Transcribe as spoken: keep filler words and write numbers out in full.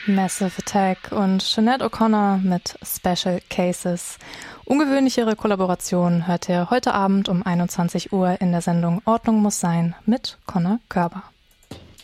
Massive Attack und Sinead O'Connor mit Special Cases. Ungewöhnlichere Kollaboration hört ihr heute Abend um einundzwanzig Uhr in der Sendung Ordnung muss sein mit Conor Körber.